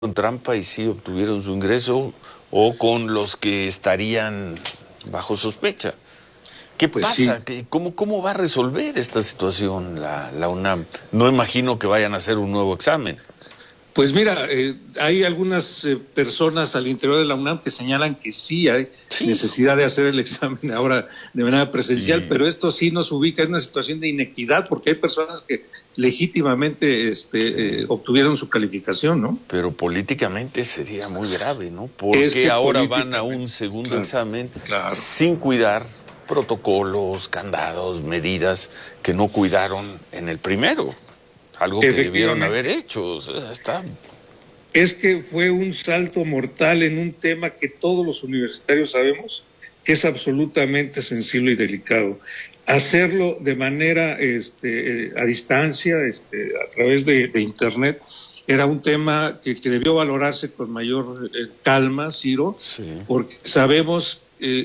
con trampa y sí obtuvieron su ingreso, o con los que estarían bajo sospecha. ¿Qué pasa? Sí. ¿Cómo va a resolver esta situación la UNAM? No imagino que vayan a hacer un nuevo examen. Pues mira, hay algunas personas al interior de la UNAM que señalan que sí hay necesidad de hacer el examen ahora de manera presencial, pero esto sí nos ubica en una situación de inequidad, porque hay personas que legítimamente obtuvieron su calificación, ¿no? Pero políticamente sería muy grave, ¿no? Porque ahora van a un segundo examen sin cuidar protocolos, candados, medidas que no cuidaron en el primero. Algo que debieron haber hecho. O sea, es que fue un salto mortal en un tema que todos los universitarios sabemos que es absolutamente sensible y delicado. Hacerlo de manera a distancia, a través de Internet, era un tema que debió valorarse con mayor calma, Ciro, porque sabemos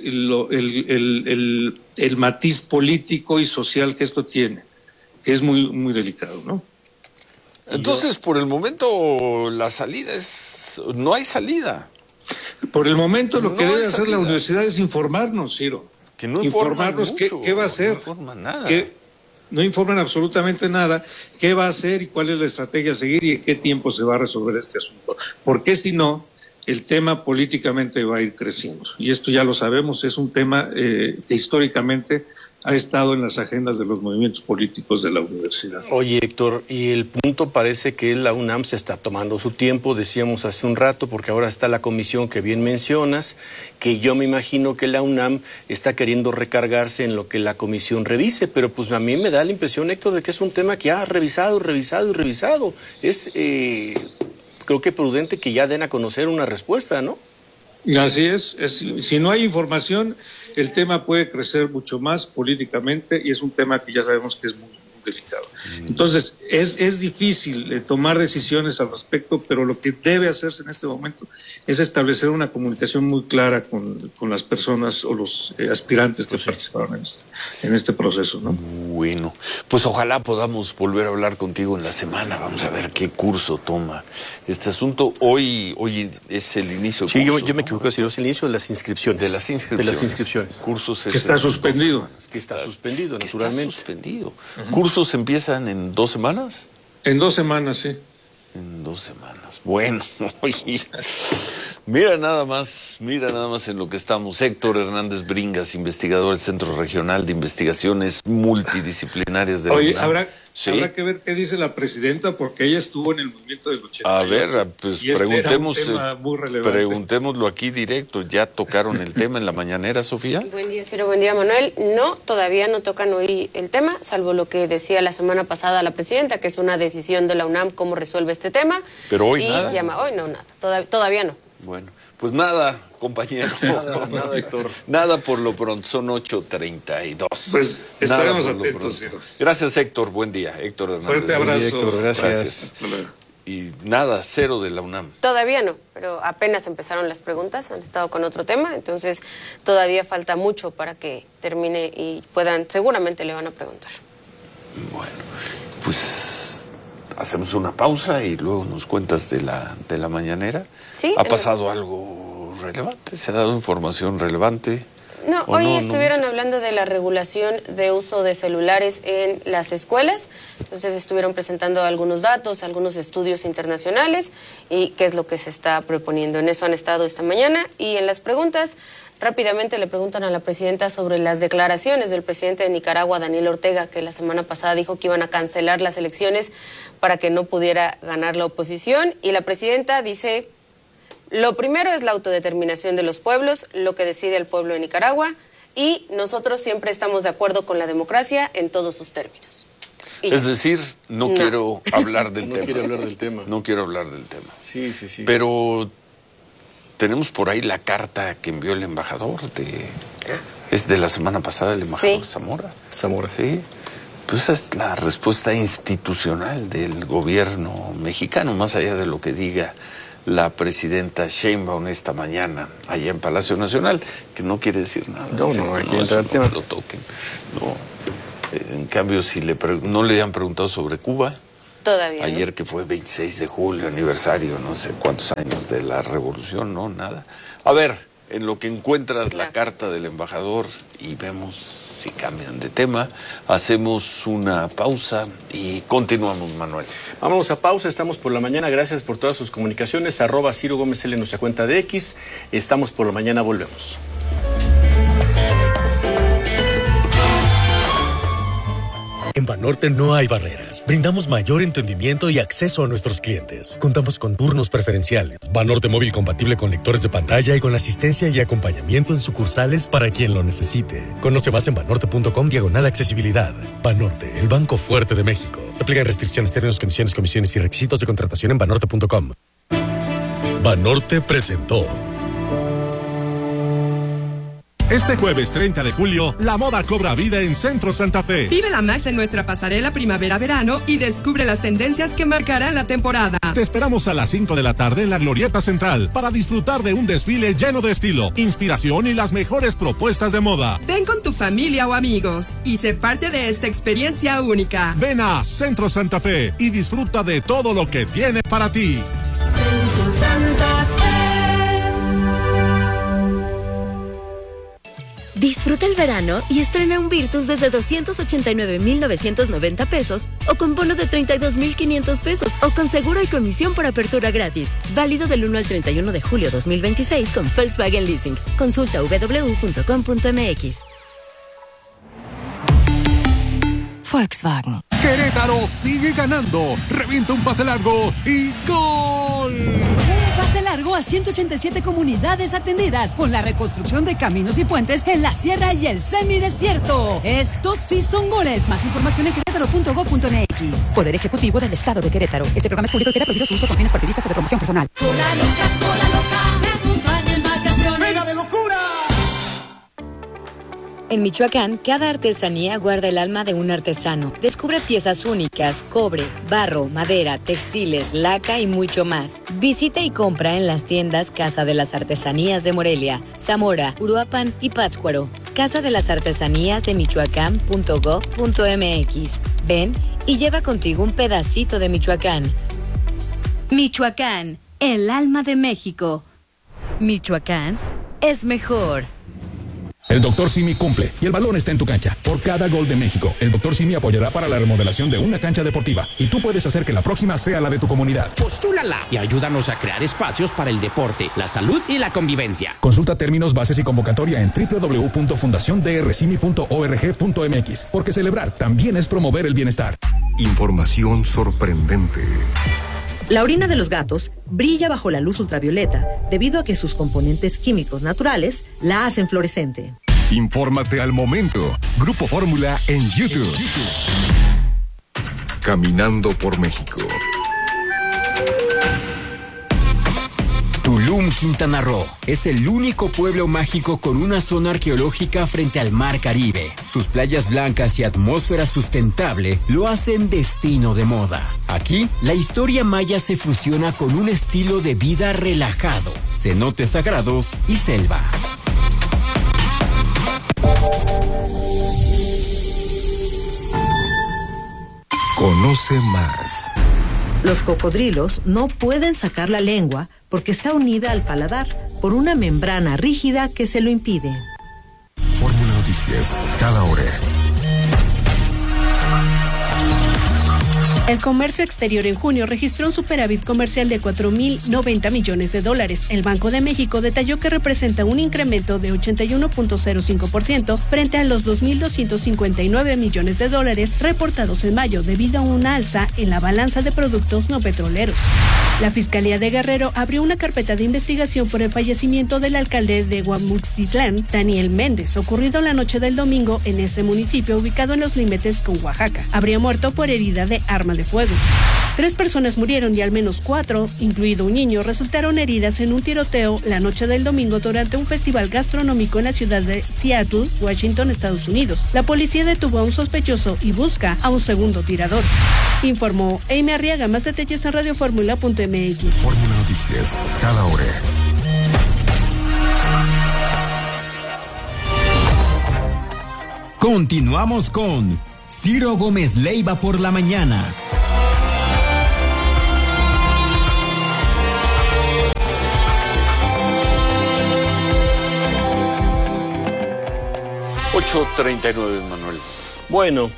el matiz político y social que esto tiene, que es muy, muy delicado, ¿no? Entonces, por el momento, la salida no hay salida. Por el momento, lo que debe hacer la universidad es informarnos, Ciro. Que no informarnos qué va a hacer. No informan nada. No informan absolutamente nada, qué va a hacer y cuál es la estrategia a seguir y en qué tiempo se va a resolver este asunto. Porque si no, el tema políticamente va a ir creciendo. Y esto ya lo sabemos, es un tema que históricamente ha estado en las agendas de los movimientos políticos de la universidad. Oye, Héctor, y el punto parece que la UNAM se está tomando su tiempo, decíamos hace un rato, porque ahora está la comisión que bien mencionas, que yo me imagino que la UNAM está queriendo recargarse en lo que la comisión revise, pero pues a mí me da la impresión, Héctor, de que es un tema que ha revisado. Es, creo que prudente que ya den a conocer una respuesta, ¿no? Y así es, si no hay información, el tema puede crecer mucho más políticamente y es un tema que ya sabemos que es muy, muy delicado. Entonces, es difícil tomar decisiones al respecto, pero lo que debe hacerse en este momento es establecer una comunicación muy clara con las personas o los aspirantes que participaron en este proceso, ¿no? Bueno, pues ojalá podamos volver a hablar contigo en la semana. Vamos a ver qué curso toma este asunto. Hoy es el inicio del curso. Yo me equivoqué, si no es el inicio de las inscripciones. De las inscripciones. Cursos que está suspendido. Que está suspendido, naturalmente. Está suspendido. ¿Cursos empiezan en 2 semanas? En 2 semanas, sí. En 2 semanas. Bueno, oye, mira nada más en lo que estamos. Héctor Hernández Bringas, investigador del Centro Regional de Investigaciones Multidisciplinarias de la UNAM. Habrá que ver qué dice la presidenta, porque ella estuvo en el movimiento del 88. A ver, pues preguntémoslo aquí directo. ¿Ya tocaron el tema en la mañanera, Sofía? Buen día, Ciro. Buen día, Manuel. No, todavía no tocan hoy el tema, salvo lo que decía la semana pasada la presidenta, que es una decisión de la UNAM cómo resuelve este tema. Pero hoy nada. Hoy no, nada. Todavía no. Bueno, pues nada, compañero. nada, Héctor. Nada por lo pronto, son 8:32. Pues estaremos atentos. Gracias, Héctor. Buen día, Héctor Hernández. Fuerte abrazo. Día, Héctor, gracias. Y nada, 0 de la UNAM. Todavía no, pero apenas empezaron las preguntas, han estado con otro tema, entonces todavía falta mucho para que termine y seguramente le van a preguntar. Bueno, pues hacemos una pausa y luego nos cuentas de la mañanera. Sí. ¿Ha pasado algo relevante? ¿Se ha dado información relevante? No, hoy estuvieron hablando de la regulación de uso de celulares en las escuelas, entonces estuvieron presentando algunos datos, algunos estudios internacionales y qué es lo que se está proponiendo. En eso han estado esta mañana y en las preguntas rápidamente le preguntan a la presidenta sobre las declaraciones del presidente de Nicaragua, Daniel Ortega, que la semana pasada dijo que iban a cancelar las elecciones para que no pudiera ganar la oposición, y la presidenta dice: lo primero es la autodeterminación de los pueblos, lo que decide el pueblo de Nicaragua, y nosotros siempre estamos de acuerdo con la democracia en todos sus términos. Es decir, no quiero hablar del tema. No quiero hablar del tema. No quiero hablar del tema. Sí. Pero tenemos por ahí la carta que envió el embajador es de la semana pasada, el embajador Zamora. Sí. Pues esa es la respuesta institucional del gobierno mexicano, más allá de lo que diga la presidenta Sheinbaum esta mañana allá en Palacio Nacional, que no quiere decir nada. No hay que entrar al tema. No lo toquen. No. En cambio, si no le han preguntado sobre Cuba, Todavía. Ayer que fue 26 de julio, aniversario, no sé cuántos años de la revolución, no, nada. A ver, en lo que encuentras la carta del embajador y vemos si cambian de tema, hacemos una pausa y continuamos, Manuel. Vámonos a pausa, estamos por la mañana, gracias por todas sus comunicaciones, @Ciro Gómez L en nuestra cuenta de X, estamos por la mañana, volvemos. En Banorte no hay barreras. Brindamos mayor entendimiento y acceso a nuestros clientes. Contamos con turnos preferenciales. Banorte móvil compatible con lectores de pantalla y con asistencia y acompañamiento en sucursales para quien lo necesite. Conoce más en banorte.com/accesibilidad. Banorte, el banco fuerte de México. Aplican restricciones, términos, condiciones, comisiones y requisitos de contratación en banorte.com. Banorte presentó. Este jueves 30 de julio, la moda cobra vida en Centro Santa Fe. Vive la magia de nuestra pasarela primavera-verano y descubre las tendencias que marcarán la temporada. Te esperamos a las 5 de la tarde en la Glorieta Central para disfrutar de un desfile lleno de estilo, inspiración y las mejores propuestas de moda. Ven con tu familia o amigos y sé parte de esta experiencia única. Ven a Centro Santa Fe y disfruta de todo lo que tiene para ti. Centro Santa Fe. Disfruta el verano y estrena un Virtus desde 289,990 pesos o con bono de 32,500 pesos o con seguro y comisión por apertura gratis. Válido del 1 al 31 de julio 2026 con Volkswagen Leasing. Consulta www.com.mx. Volkswagen. Querétaro sigue ganando. Revienta un pase largo y ¡gol! Pase largo a 187 comunidades atendidas con la reconstrucción de caminos y puentes en la sierra y el semidesierto. Estos sí son goles. Más información en querétaro.gov.mx. Poder Ejecutivo del Estado de Querétaro. Este programa es público y queda prohibido su uso con fines partidistas o de promoción personal. Cola loca, te acompaña en vacaciones. ¡Venga de locura! En Michoacán, cada artesanía guarda el alma de un artesano. Descubre piezas únicas, cobre, barro, madera, textiles, laca y mucho más. Visita y compra en las tiendas Casa de las Artesanías de Morelia, Zamora, Uruapan y Pátzcuaro. Casa de las Artesanías de Michoacán.gov.mx. Ven y lleva contigo un pedacito de Michoacán. Michoacán, el alma de México. Michoacán es mejor. El Dr. Simi cumple y el balón está en tu cancha. Por cada gol de México, el Dr. Simi apoyará para la remodelación de una cancha deportiva y tú puedes hacer que la próxima sea la de tu comunidad. Postúlala y ayúdanos a crear espacios para el deporte, la salud y la convivencia. Consulta términos, bases y convocatoria en www.fundaciondrcimi.org.mx, porque celebrar también es promover el bienestar. Información sorprendente. La orina de los gatos brilla bajo la luz ultravioleta debido a que sus componentes químicos naturales la hacen fluorescente. Infórmate al momento. Grupo Fórmula en YouTube. Caminando por México. Tulum, Quintana Roo, es el único pueblo mágico con una zona arqueológica frente al Mar Caribe. Sus playas blancas y atmósfera sustentable lo hacen destino de moda. Aquí, la historia maya se fusiona con un estilo de vida relajado, cenotes sagrados y selva. Conoce más. Los cocodrilos no pueden sacar la lengua porque está unida al paladar por una membrana rígida que se lo impide. Fórmula Noticias, cada hora. El comercio exterior en junio registró un superávit comercial de $4,090 millones. El Banco de México detalló que representa un incremento de 81.05% frente a los $2,259 millones reportados en mayo debido a una alza en la balanza de productos no petroleros. La Fiscalía de Guerrero abrió una carpeta de investigación por el fallecimiento del alcalde de Guamuxtitlán, Daniel Méndez, ocurrido la noche del domingo en ese municipio ubicado en los límites con Oaxaca. Habría muerto por herida de arma de fuego. 3 personas murieron y al menos 4, incluido un niño, resultaron heridas en un tiroteo la noche del domingo durante un festival gastronómico en la ciudad de Seattle, Washington, Estados Unidos. La policía detuvo a un sospechoso y busca a un segundo tirador. Informó Amy Arriaga. Más detalles en radioformula.mx. Fórmula Noticias, cada hora. Continuamos con Ciro Gómez Leiva por la mañana. 8:39, Manuel. Bueno,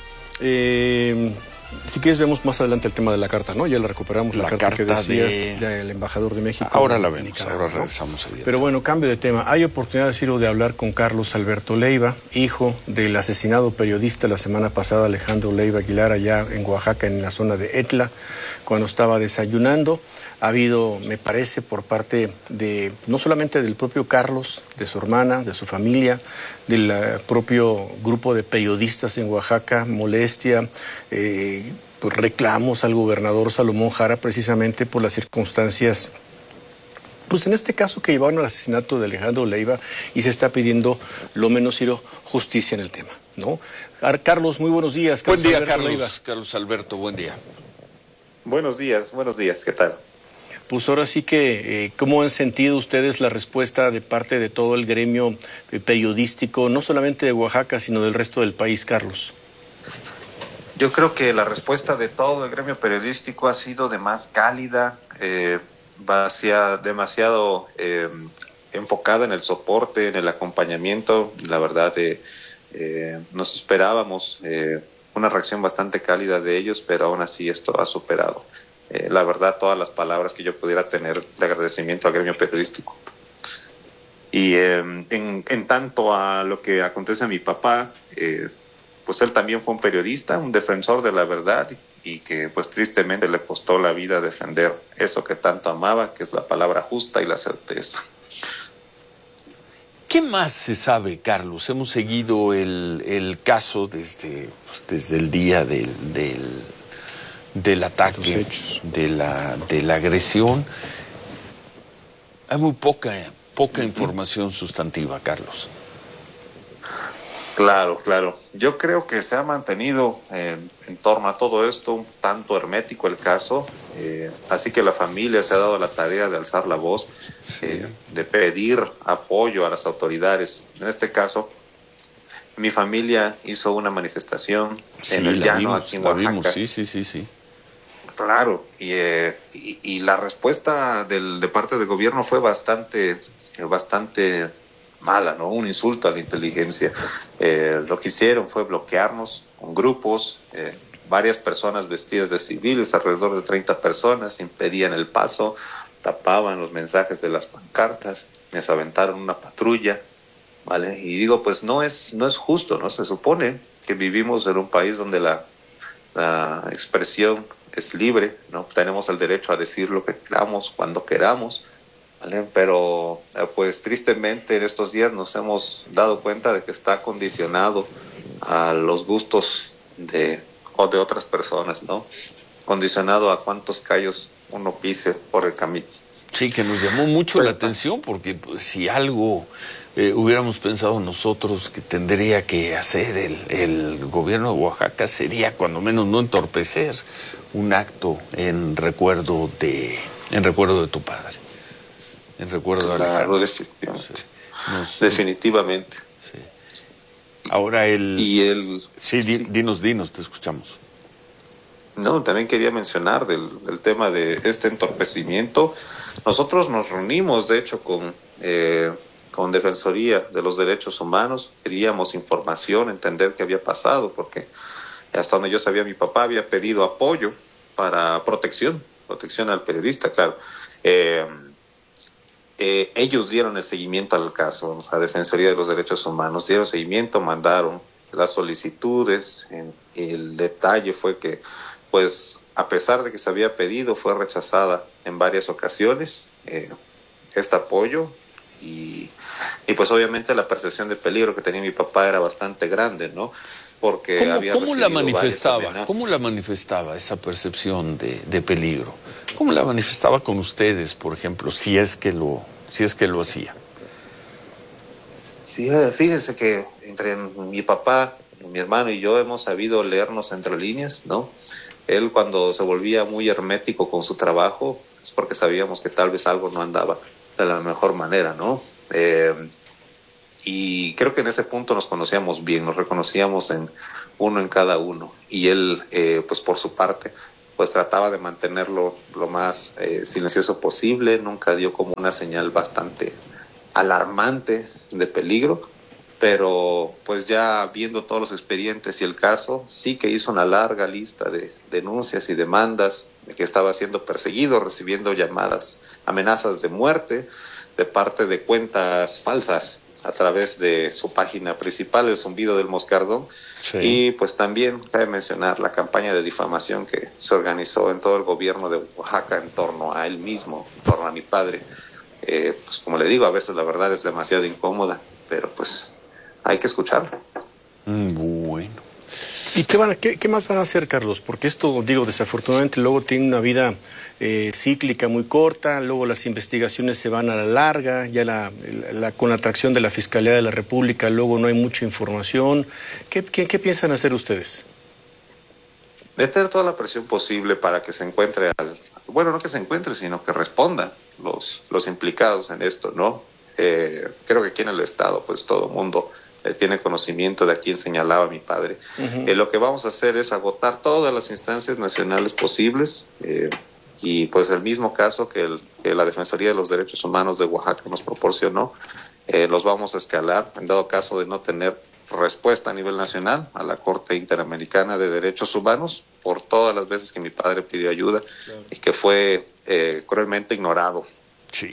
si quieres vemos más adelante el tema de la carta, ¿no? Ya la recuperamos, la carta que decías del embajador de México. Ahora la vemos, ahora regresamos. Pero bueno, cambio de tema. Hay oportunidad, Ciro, de hablar con Carlos Alberto Leiva, hijo del asesinado periodista la semana pasada, Alejandro Leiva Aguilar, allá en Oaxaca, en la zona de Etla, cuando estaba desayunando. Ha habido, me parece, por parte de, no solamente del propio Carlos, de su hermana, de su familia, del propio grupo de periodistas en Oaxaca, molestia, pues reclamos al gobernador Salomón Jara precisamente por las circunstancias, pues en este caso que llevaron al asesinato de Alejandro Leiva, y se está pidiendo lo menos, Ciro, justicia en el tema, ¿no? Carlos, muy buenos días. Buen día, Carlos. Carlos Alberto, buen día. Buenos días, ¿qué tal? Pues ahora sí que, ¿cómo han sentido ustedes la respuesta de parte de todo el gremio periodístico, no solamente de Oaxaca, sino del resto del país, Carlos? Yo creo que la respuesta de todo el gremio periodístico ha sido de más cálida, demasiado enfocada en el soporte, en el acompañamiento. La verdad, nos esperábamos una reacción bastante cálida de ellos, pero aún así esto ha superado. La verdad, todas las palabras que yo pudiera tener de agradecimiento al gremio periodístico. Y en tanto a lo que acontece a mi papá, pues él también fue un periodista, un defensor de la verdad, y que pues tristemente le costó la vida defender eso que tanto amaba, que es la palabra justa y la certeza. ¿Qué más se sabe, Carlos? Hemos seguido el caso desde el día del ataque, de la agresión. Hay muy poca información sustantiva, Carlos. Claro. Yo creo que se ha mantenido en torno a todo esto un tanto hermético el caso, así que la familia se ha dado la tarea de alzar la voz, de pedir apoyo a las autoridades. En este caso, mi familia hizo una manifestación en el llano, aquí en Oaxaca. Sí. Claro, y la respuesta de parte del gobierno fue bastante mala, ¿no? Un insulto a la inteligencia. Lo que hicieron fue bloquearnos con grupos, varias personas vestidas de civiles, alrededor de 30 personas, impedían el paso, tapaban los mensajes de las pancartas, les aventaron una patrulla, ¿vale? Y digo, pues no es justo, ¿no? Se supone que vivimos en un país donde la expresión es libre, ¿no? Tenemos el derecho a decir lo que queramos, cuando queramos, ¿vale? Pero pues tristemente en estos días nos hemos dado cuenta de que está condicionado a los gustos de otras personas, ¿no? Condicionado a cuántos callos uno pise por el camino. Sí, que nos llamó mucho la atención, porque pues, si algo hubiéramos pensado nosotros que tendría que hacer el gobierno de Oaxaca, sería cuando menos no entorpecer un acto en recuerdo de tu padre, en recuerdo de Alejandro. Claro, definitivamente. Definitivamente. Sí. Ahora Sí, dinos, te escuchamos. No, también quería mencionar del tema de este entorpecimiento. Nosotros nos reunimos, de hecho, con Defensoría de los Derechos Humanos. Queríamos información, entender qué había pasado, porque hasta donde yo sabía, mi papá había pedido apoyo para protección al periodista, claro. Ellos dieron el seguimiento al caso, la Defensoría de los Derechos Humanos dieron seguimiento, mandaron las solicitudes. El detalle fue que, pues, a pesar de que se había pedido, fue rechazada en varias ocasiones este apoyo, y pues obviamente la percepción de peligro que tenía mi papá era bastante grande, ¿no? Porque ¿Cómo la manifestaba esa percepción de peligro? ¿Cómo la manifestaba con ustedes, por ejemplo, si es que lo hacía? Fíjense que entre mi papá, mi hermano y yo hemos sabido leernos entre líneas, ¿no? Él, cuando se volvía muy hermético con su trabajo, es porque sabíamos que tal vez algo no andaba de la mejor manera, ¿no? Y creo que en ese punto nos conocíamos bien, nos reconocíamos en cada uno. Y él, pues por su parte, pues trataba de mantenerlo lo más silencioso posible. Nunca dio como una señal bastante alarmante de peligro. pero pues ya viendo todos los expedientes y el caso, sí que hizo una larga lista de denuncias y demandas de que estaba siendo perseguido, recibiendo llamadas, amenazas de muerte de parte de cuentas falsas a través de su página principal, El Zumbido del Moscardón. Sí. Y pues también cabe mencionar la campaña de difamación que se organizó en todo el gobierno de Oaxaca en torno a él mismo, en torno a mi padre. Pues como le digo, a veces la verdad es demasiado incómoda, pero pues hay que escucharla. Bueno. ¿Y qué más van a hacer, Carlos? Porque esto, digo, desafortunadamente luego tiene una vida cíclica muy corta, luego las investigaciones se van a la larga, ya con la atracción de la Fiscalía de la República, luego no hay mucha información. ¿Qué piensan hacer ustedes? Meter toda la presión posible para que se encuentre bueno, no que se encuentre, sino que respondan los implicados en esto, ¿no? Creo que aquí en el Estado, pues todo el mundo tiene conocimiento de a quién señalaba mi padre. Lo que vamos a hacer es agotar todas las instancias nacionales posibles y pues el mismo caso que la Defensoría de los Derechos Humanos de Oaxaca nos proporcionó, los vamos a escalar en dado caso de no tener respuesta a nivel nacional a la Corte Interamericana de Derechos Humanos por todas las veces que mi padre pidió ayuda y que fue cruelmente ignorado. Sí.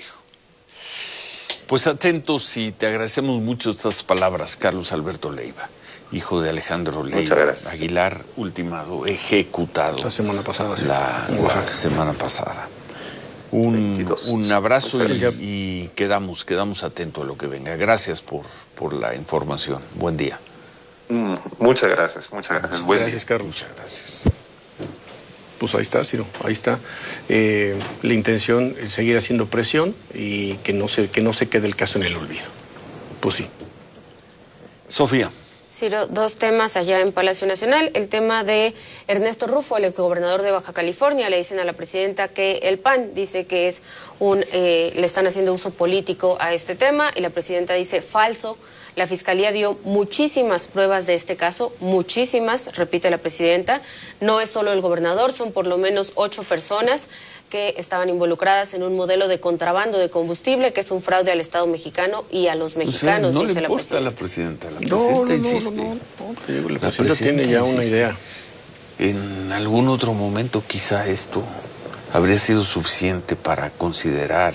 Pues atentos y te agradecemos mucho estas palabras, Carlos Alberto Leiva, hijo de Alejandro Leiva Aguilar, ultimado, ejecutado. La semana pasada, sí. La semana pasada. Un abrazo y quedamos atentos a lo que venga. Gracias por la información. Buen día. Muchas gracias. Gracias, Carlos. Muchas gracias. Pues ahí está, Ciro, ahí está. La intención es seguir haciendo presión y que no se quede el caso en el olvido. Pues sí. Sofía. Ciro, dos temas allá en Palacio Nacional. El tema de Ernesto Rufo, el exgobernador de Baja California. Le dicen a la presidenta que el PAN dice que es le están haciendo uso político a este tema y la presidenta dice falso. La Fiscalía dio muchísimas pruebas de este caso, muchísimas, repite la presidenta. No es solo el gobernador, son por lo menos 8 personas que estaban involucradas en un modelo de contrabando de combustible, que es un fraude al Estado mexicano y a los mexicanos, no dice le importa la presidenta. La presidenta insiste. La presidenta tiene ya una idea. En algún otro momento quizá esto habría sido suficiente para considerar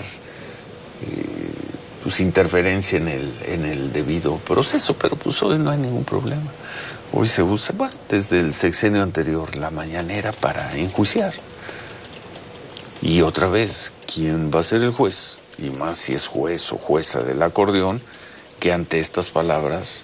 interferencia en el debido proceso, pero pues hoy no hay ningún problema. Hoy se usa, desde el sexenio anterior, la mañanera para enjuiciar. Y otra vez, ¿quién va a ser el juez? Y más si es juez o jueza del acordeón, que ante estas palabras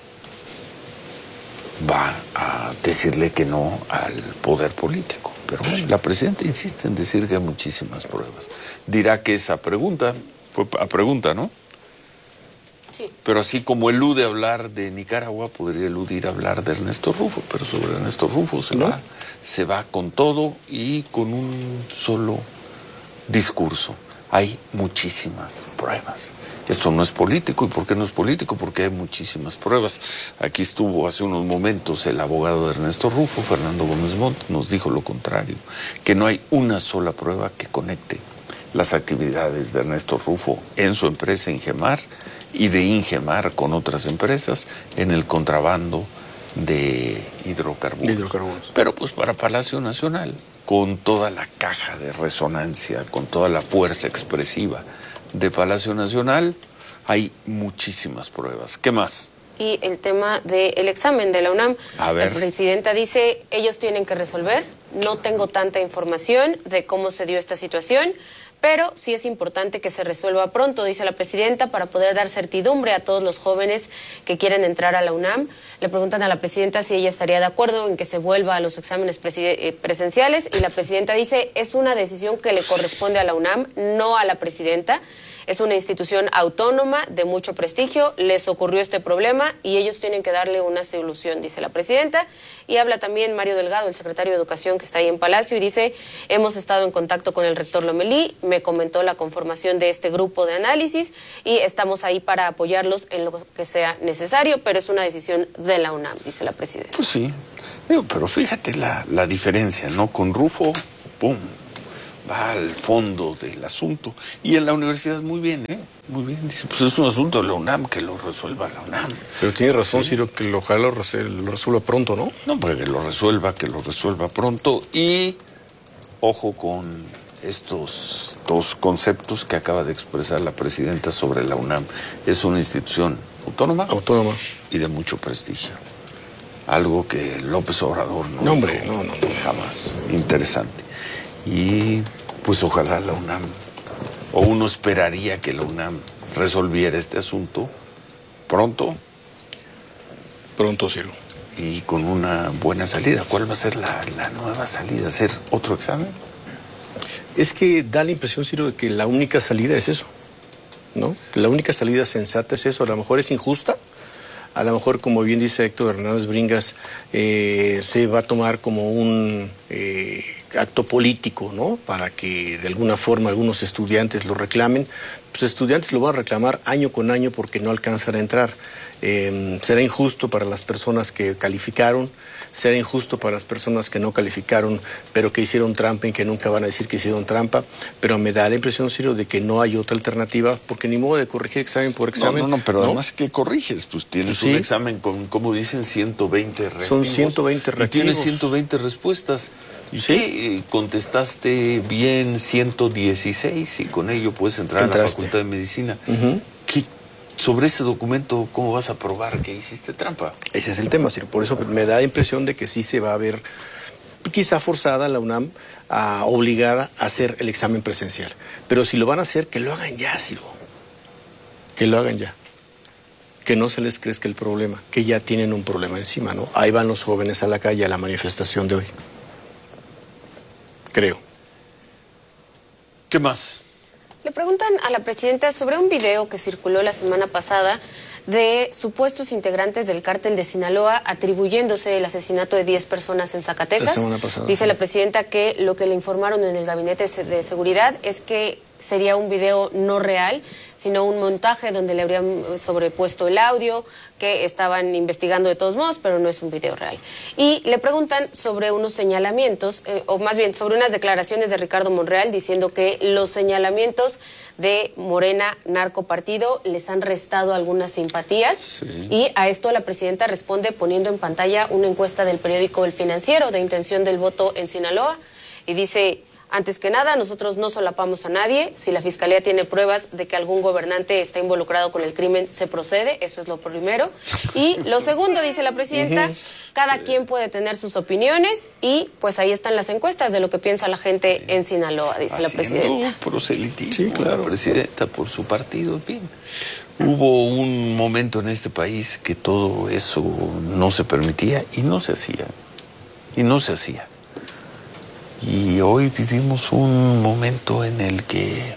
va a decirle que no al poder político. Pero la presidenta insiste en decir que hay muchísimas pruebas. Dirá que esa pregunta fue a pregunta, ¿no? Sí. Pero así como elude hablar de Nicaragua, podría eludir hablar de Ernesto Rufo, pero sobre Ernesto Rufo se va con todo y con un solo discurso. Hay muchísimas pruebas. Esto no es político. ¿Y por qué no es político? Porque hay muchísimas pruebas. Aquí estuvo hace unos momentos el abogado de Ernesto Rufo, Fernando Gómez Montt, nos dijo lo contrario, que no hay una sola prueba que conecte las actividades de Ernesto Rufo en su empresa Ingemar y de Ingemar con otras empresas en el contrabando de hidrocarburos. Pero pues para Palacio Nacional, con toda la caja de resonancia, con toda la fuerza expresiva de Palacio Nacional, hay muchísimas pruebas. ¿Qué más? Y el tema del examen de la UNAM. A ver. La presidenta dice, ellos tienen que resolver, no tengo tanta información de cómo se dio esta situación, pero sí es importante que se resuelva pronto, dice la presidenta, para poder dar certidumbre a todos los jóvenes que quieren entrar a la UNAM. Le preguntan a la presidenta si ella estaría de acuerdo en que se vuelva a los exámenes presenciales y la presidenta dice, es una decisión que le corresponde a la UNAM, no a la presidenta. Es una institución autónoma de mucho prestigio, les ocurrió este problema y ellos tienen que darle una solución, dice la presidenta. Y habla también Mario Delgado, el secretario de Educación que está ahí en Palacio, y dice, hemos estado en contacto con el rector Lomelí, me comentó la conformación de este grupo de análisis y estamos ahí para apoyarlos en lo que sea necesario, pero es una decisión de la UNAM, dice la presidenta. Pues sí, pero fíjate la diferencia, ¿no? Con Rufo, ¡pum!, va al fondo del asunto. Y en la universidad muy bien, muy bien. Dice, pues es un asunto de la UNAM, que lo resuelva la UNAM. Pero tiene razón, sí, Ciro, que ojalá lo resuelva pronto, ¿no? No, pues que lo resuelva pronto. Y ojo con estos dos conceptos que acaba de expresar la presidenta sobre la UNAM. Es una institución autónoma y de mucho prestigio. Algo que López Obrador no jamás. Interesante. Y pues ojalá la UNAM, o uno esperaría que la UNAM resolviera este asunto pronto. Pronto, Ciro. Y con una buena salida. ¿Cuál va a ser la nueva salida? ¿Hacer otro examen? Es que da la impresión, Ciro, de que la única salida es eso, ¿no? La única salida sensata es eso. A lo mejor es injusta. A lo mejor, como bien dice Héctor Hernández Bringas, se va a tomar como un acto político, ¿no? Para que de alguna forma algunos estudiantes lo reclamen. Pues estudiantes lo van a reclamar año con año porque no alcanzan a entrar. Será injusto para las personas que calificaron, será injusto para las personas que no calificaron, pero que hicieron trampa y que nunca van a decir que hicieron trampa. Pero me da la impresión, Ciro, de que no hay otra alternativa, porque ni modo de corregir examen por examen. Pero además, ¿qué corriges? Pues tienes un examen con, como dicen, 120 reactivos. Son 120 reactivos. Y tienes 120 respuestas. ¿Y qué? Contestaste bien 116 y con ello puedes entrar a la Facultad de Medicina. ¿Qué? Sobre ese documento, ¿cómo vas a probar que hiciste trampa? Ese es el tema, Ciro. Por eso me da la impresión de que sí se va a ver, quizá forzada la UNAM, obligada a hacer el examen presencial. Pero si lo van a hacer, que lo hagan ya, Ciro. Que lo hagan ya. Que no se les crezca el problema, que ya tienen un problema encima, ¿no? Ahí van los jóvenes a la calle a la manifestación de hoy. Creo. ¿Qué más? Le preguntan a la presidenta sobre un video que circuló la semana pasada de supuestos integrantes del cártel de Sinaloa atribuyéndose el asesinato de 10 personas en Zacatecas. La semana pasada, dice la presidenta que lo que le informaron en el gabinete de seguridad es que sería un video no real, sino un montaje donde le habrían sobrepuesto el audio, que estaban investigando de todos modos, pero no es un video real. Y le preguntan sobre unos señalamientos, o más bien sobre unas declaraciones de Ricardo Monreal diciendo que los señalamientos de Morena narcopartido les han restado algunas simpatías. Sí. Y a esto la presidenta responde poniendo en pantalla una encuesta del periódico El Financiero de intención del voto en Sinaloa y dice: antes que nada, nosotros no solapamos a nadie. Si la Fiscalía tiene pruebas de que algún gobernante está involucrado con el crimen, se procede. Eso es lo primero. Y lo segundo, dice la presidenta, cada quien puede tener sus opiniones y pues ahí están las encuestas de lo que piensa la gente en Sinaloa, dice la presidenta. Proselitismo, sí, claro. La presidenta por su partido, bien. Hubo un momento en este país que todo eso no se permitía y no se hacía. Y no se hacía. Y hoy vivimos un momento en el que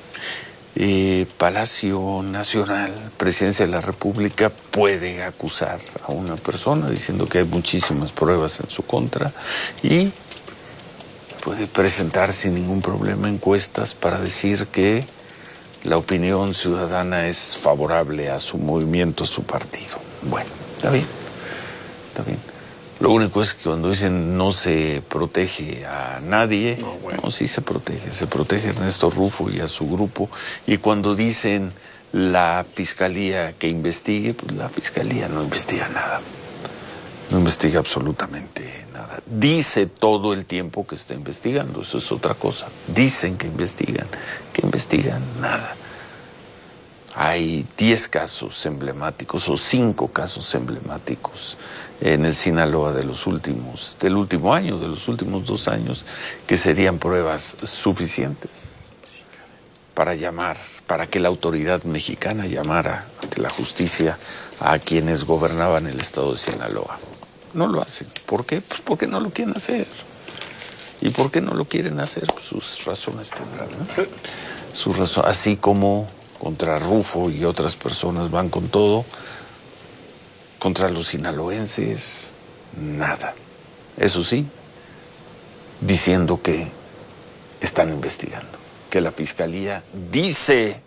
Palacio Nacional, Presidencia de la República, puede acusar a una persona diciendo que hay muchísimas pruebas en su contra y puede presentar sin ningún problema encuestas para decir que la opinión ciudadana es favorable a su movimiento, a su partido. Bueno, está bien, está bien. Lo único es que cuando dicen no se protege a nadie, no, sí se protege a Ernesto Rufo y a su grupo. Y cuando dicen la fiscalía que investigue, pues la fiscalía no investiga nada. No investiga absolutamente nada. Dice todo el tiempo que está investigando, eso es otra cosa. Dicen que investigan nada. Hay 10 casos emblemáticos o 5 casos emblemáticos en el Sinaloa del último año, de los últimos 2 años, que serían pruebas suficientes para que la autoridad mexicana llamara ante la justicia a quienes gobernaban el estado de Sinaloa. No lo hacen. ¿Por qué? Pues porque no lo quieren hacer. ¿Y por qué no lo quieren hacer? Pues sus razones tendrán, ¿no? Así como contra Rufo y otras personas van con todo, contra los sinaloenses, nada. Eso sí, diciendo que están investigando, que la fiscalía dice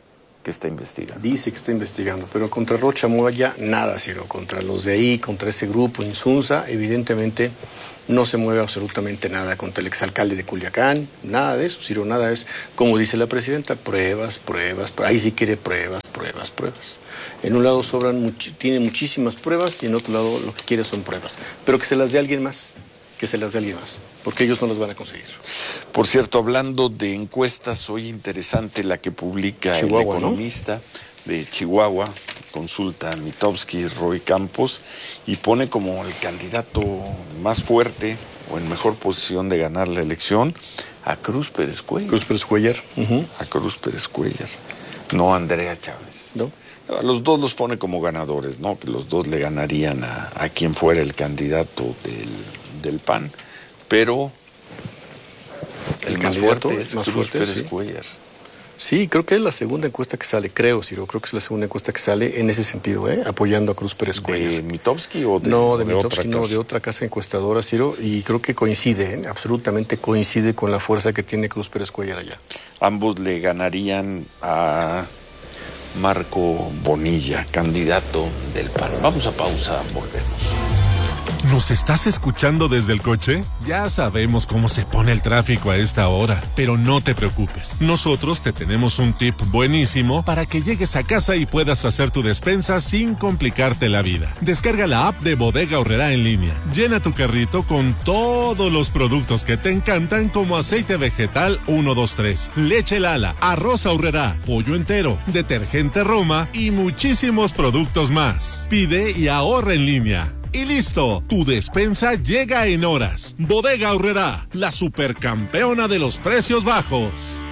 que está investigando. Dice que está investigando, pero contra Rocha Moya nada, Ciro. Contra los de ahí, contra ese grupo Insunza, evidentemente no se mueve absolutamente nada. Contra el exalcalde de Culiacán, nada de eso, Ciro, nada. Es, como dice la presidenta, pruebas. Ahí sí quiere pruebas. En un lado tiene muchísimas pruebas y en otro lado lo que quiere son pruebas. Pero que se las dé alguien más. Porque ellos no las van a conseguir. Por cierto, hablando de encuestas, hoy interesante la que publica Chihuahua, El Economista, ¿no? De Chihuahua, consulta a Mitofsky, Roy Campos, y pone como el candidato más fuerte o en mejor posición de ganar la elección a Cruz Pérez Cuéllar. A Cruz Pérez Cuéllar, no a Andrea Chávez. ¿No? A los dos los pone como ganadores, ¿no? Que los dos le ganarían a quien fuera el candidato del PAN, pero el más fuerte es Cruz Pérez Cuéllar. Sí, creo que es la segunda encuesta que sale, Ciro, creo que es la segunda encuesta que sale en ese sentido, apoyando a Cruz Pérez Cuéllar. ¿De Mitofsky o de No, de Mitofsky no, de otra casa encuestadora, Ciro, y creo que coincide, absolutamente coincide con la fuerza que tiene Cruz Pérez Cuéllar allá. Ambos le ganarían a Marco Bonilla, candidato del PAN. Vamos a pausa, volvemos. ¿Nos estás escuchando desde el coche? Ya sabemos cómo se pone el tráfico a esta hora, pero no te preocupes. Nosotros te tenemos un tip buenísimo para que llegues a casa y puedas hacer tu despensa sin complicarte la vida. Descarga la app de Bodega Aurrerá en línea. Llena tu carrito con todos los productos que te encantan, como aceite vegetal 123, leche Lala, arroz Aurrerá, pollo entero, detergente Roma y muchísimos productos más. Pide y ahorra en línea. Y listo, tu despensa llega en horas. Bodega Aurrerá, la supercampeona de los precios bajos.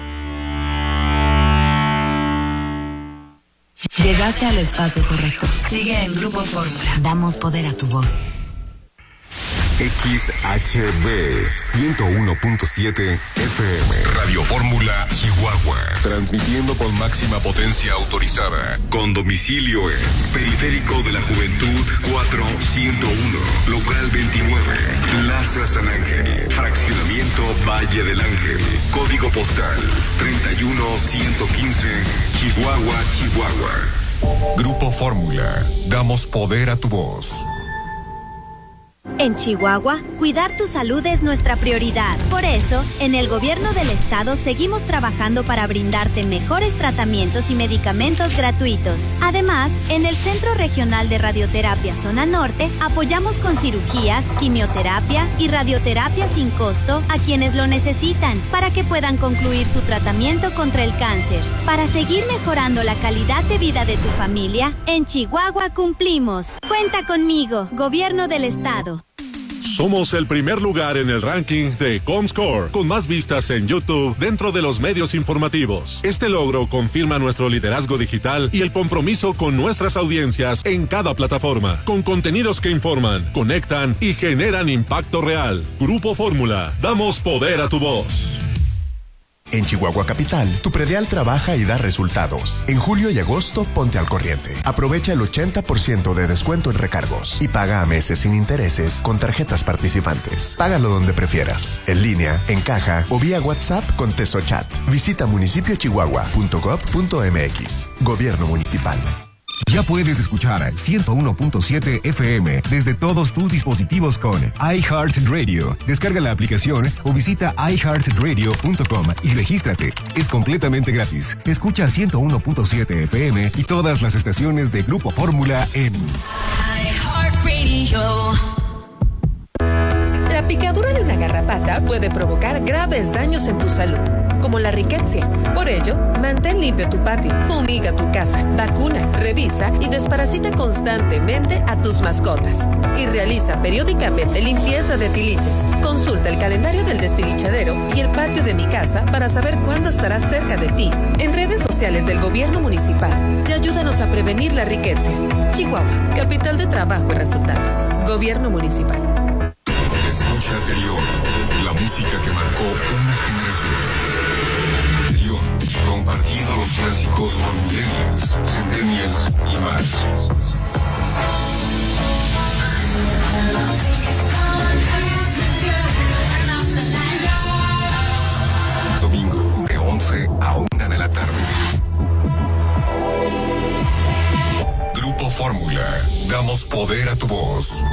Llegaste al espacio correcto. Sigue en Grupo Fórmula. Damos poder a tu voz. XHB 101.7 FM Radio Fórmula Chihuahua, transmitiendo con máxima potencia autorizada, con domicilio en Periférico de la Juventud 4101, local 29, Plaza San Ángel, fraccionamiento Valle del Ángel, código postal 31115, Chihuahua. Grupo Fórmula, damos poder a tu voz. En Chihuahua, cuidar tu salud es nuestra prioridad. Por eso, en el gobierno del estado seguimos trabajando para brindarte mejores tratamientos y medicamentos gratuitos. Además, en el Centro Regional de Radioterapia Zona Norte, apoyamos con cirugías, quimioterapia y radioterapia sin costo a quienes lo necesitan, para que puedan concluir su tratamiento contra el cáncer. Para seguir mejorando la calidad de vida de tu familia, en Chihuahua cumplimos. Cuenta conmigo, Gobierno del Estado. Somos el primer lugar en el ranking de Comscore, con más vistas en YouTube dentro de los medios informativos. Este logro confirma nuestro liderazgo digital y el compromiso con nuestras audiencias en cada plataforma, con contenidos que informan, conectan y generan impacto real. Grupo Fórmula, damos poder a tu voz. En Chihuahua Capital, tu predial trabaja y da resultados. En julio y agosto, ponte al corriente. Aprovecha el 80% de descuento en recargos y paga a meses sin intereses con tarjetas participantes. Págalo donde prefieras, en línea, en caja o vía WhatsApp con TesoChat. Visita municipiochihuahua.gov.mx. Gobierno Municipal. Ya puedes escuchar 101.7 FM desde todos tus dispositivos con iHeartRadio. Descarga la aplicación o visita iHeartRadio.com y regístrate. Es completamente gratis. Escucha 101.7 FM y todas las estaciones de Grupo Fórmula en iHeartRadio. La picadura de una garrapata puede provocar graves daños en tu salud, como la riqueza. Por ello, mantén limpio tu patio, fumiga tu casa, vacuna, revisa y desparasita constantemente a tus mascotas. Y realiza periódicamente limpieza de tiliches. Consulta el calendario del destilichadero y el patio de mi casa para saber cuándo estará cerca de ti. En redes sociales del Gobierno Municipal, y ayúdanos a prevenir la riqueza. Chihuahua, capital de trabajo y resultados. Gobierno Municipal. Escucha Anterior, la música que marcó una generación. Anterior, compartiendo los clásicos con millennials, centennials y más. Domingo, de 11 a 1 de la tarde. Fórmula. Damos poder a tu voz.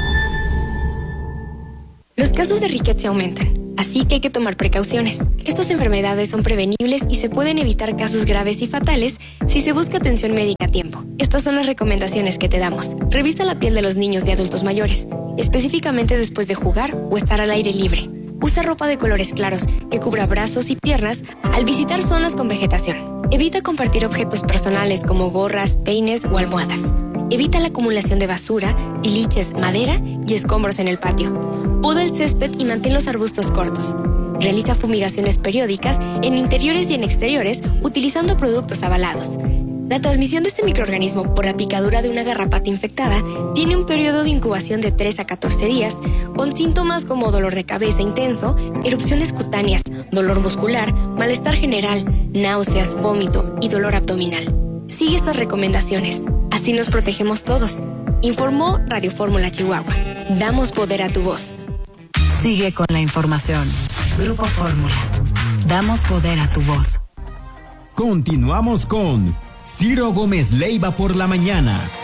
Los casos de riqueza aumentan, así que hay que tomar precauciones. Estas enfermedades son prevenibles y se pueden evitar casos graves y fatales si se busca atención médica a tiempo. Estas son las recomendaciones que te damos. Revisa la piel de los niños y adultos mayores, específicamente después de jugar o estar al aire libre. Usa ropa de colores claros que cubra brazos y piernas al visitar zonas con vegetación. Evita compartir objetos personales como gorras, peines o almohadas. Evita la acumulación de basura, tiliches, madera y escombros en el patio. Poda el césped y mantén los arbustos cortos. Realiza fumigaciones periódicas en interiores y en exteriores utilizando productos avalados. La transmisión de este microorganismo por la picadura de una garrapata infectada tiene un periodo de incubación de 3 a 14 días, con síntomas como dolor de cabeza intenso, erupciones cutáneas, dolor muscular, malestar general, náuseas, vómito y dolor abdominal. Sigue estas recomendaciones, así nos protegemos todos. Informó Radio Fórmula Chihuahua. Damos poder a tu voz. Sigue con la información. Grupo Fórmula. Damos poder a tu voz. Continuamos con Ciro Gómez Leiva por la mañana.